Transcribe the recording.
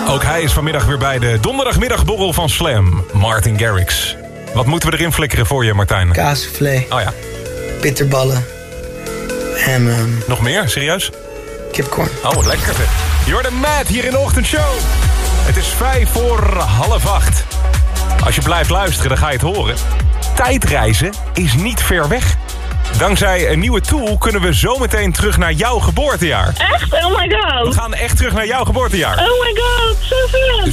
Ook hij is vanmiddag weer bij de donderdagmiddagborrel van Slam. Martin Garrix. Wat moeten we erin flikkeren voor je, Martijn? Kaassoufflé. Oh ja. Bitterballen. En Nog meer? Serieus? kipcorn. Oh, wat lekker zeg. Jordan Matt hier in de ochtendshow. Het is 7:05. Als je blijft luisteren, dan ga je het horen. Tijdreizen is niet ver weg. Dankzij een nieuwe tool kunnen we zometeen terug naar jouw geboortejaar. Echt? Oh my god. We gaan echt terug naar jouw geboortejaar. Oh my god, zo vet.